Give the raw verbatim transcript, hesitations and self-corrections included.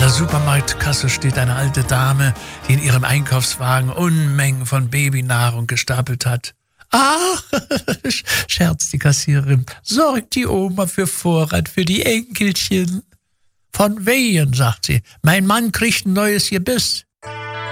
der Supermarktkasse steht eine alte Dame, die in ihrem Einkaufswagen Unmengen von Babynahrung gestapelt hat. »Ach«, scherzt die Kassiererin, »sorgt die Oma für Vorrat für die Enkelchen?« »Von wehen«, sagt sie, »mein Mann kriegt ein neues Gebiss.«